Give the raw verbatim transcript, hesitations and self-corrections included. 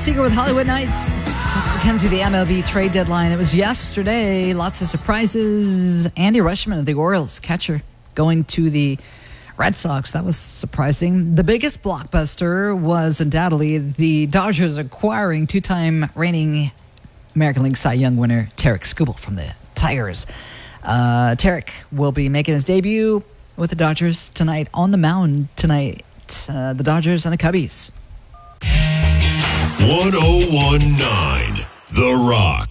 Seeger with Hollywood Nights. That's Mackenzie, the M L B trade deadline. It was yesterday. Lots of surprises. Andy Rushman of the Orioles, catcher, going to the Red Sox. That was surprising. The biggest blockbuster was undoubtedly the Dodgers acquiring two-time reigning American League Cy Young winner Tarik Skubal from the Tigers. Uh, Tarik will be making his debut with the Dodgers tonight on the mound tonight. Uh, the Dodgers and the Cubbies. one oh one point nine The Rock.